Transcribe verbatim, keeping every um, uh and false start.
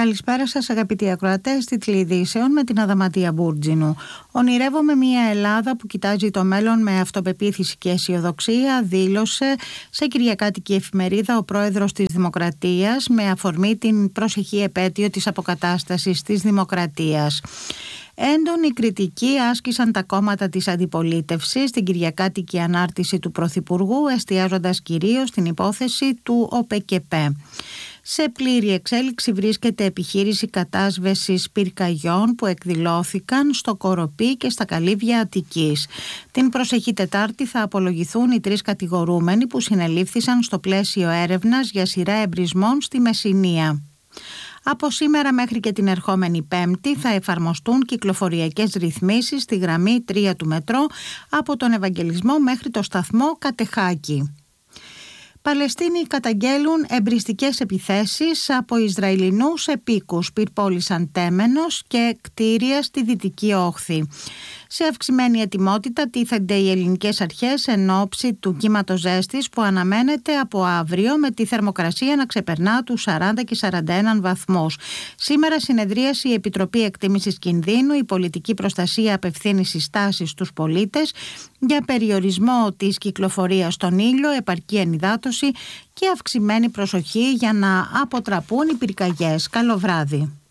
Καλησπέρα σας αγαπητοί ακροατές, τίτλοι ειδήσεων με την Αδαμαντία Μπούρτζινου. Ονειρεύομαι μια Ελλάδα που κοιτάζει το μέλλον με αυτοπεποίθηση και αισιοδοξία, δήλωσε σε κυριακάτικη εφημερίδα ο πρόεδρος της Δημοκρατίας με αφορμή την προσεχή επέτειο της αποκατάστασης της Δημοκρατίας. Έντονη κριτική άσκησαν τα κόμματα της αντιπολίτευσης στην κυριακάτικη ανάρτηση του Πρωθυπουργού, εστιάζοντας κυρίως στην υπόθεση του ΟΠΕΚΕΠΕ. Σε πλήρη εξέλιξη βρίσκεται επιχείρηση κατάσβεσης πυρκαγιών που εκδηλώθηκαν στο Κοροπή και στα Καλύβια Αττικής. Την προσεχή Τετάρτη θα απολογηθούν οι τρεις κατηγορούμενοι που συνελήφθησαν στο πλαίσιο έρευνας για σειρά εμπρισμών στη Μεσσηνία. Από σήμερα μέχρι και την ερχόμενη Πέμπτη θα εφαρμοστούν κυκλοφοριακές ρυθμίσεις στη γραμμή τρία του μετρό από τον Ευαγγελισμό μέχρι το σταθμό Κατεχάκη. Παλαιστίνοι καταγγέλουν εμπριστικές επιθέσεις από Ισραηλινούς επίκους, πυρπόλησαν τέμενος και κτίρια στη Δυτική Όχθη. Σε αυξημένη ετοιμότητα τίθενται οι ελληνικές αρχές εν ώψη του κύματος ζέστης που αναμένεται από αύριο με τη θερμοκρασία να ξεπερνά τους σαράντα και σαράντα ένα βαθμούς. Σήμερα συνεδρίασε η Επιτροπή Εκτίμησης Κινδύνου. Η πολιτική προστασία απευθύνει συστάσεις στους πολίτες για περιορισμό της κυκλοφορίας στον ήλιο, επαρκή ενυδάτωση και αυξημένη προσοχή για να αποτραπούν οι πυρκαγιές. Καλό βράδυ.